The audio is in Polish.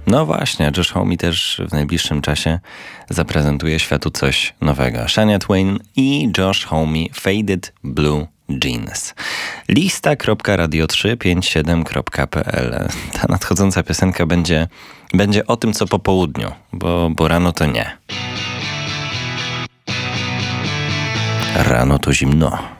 No właśnie, Josh Homme też w najbliższym czasie zaprezentuje światu coś nowego. Shania Twain i Josh Homme Faded Blue Jeans. Lista.radio357.pl. Ta nadchodząca piosenka będzie o tym, co po południu, bo rano to nie. Rano to zimno.